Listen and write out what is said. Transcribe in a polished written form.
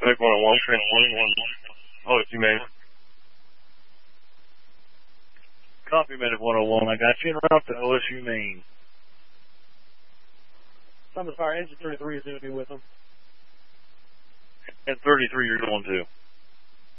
Medic 101, train 111. Oh, it's you, man. Copy, Medic 101. I got you en route to OSU Maine. Summit Fire Engine 33 is going to be with them. And 33, you're going to.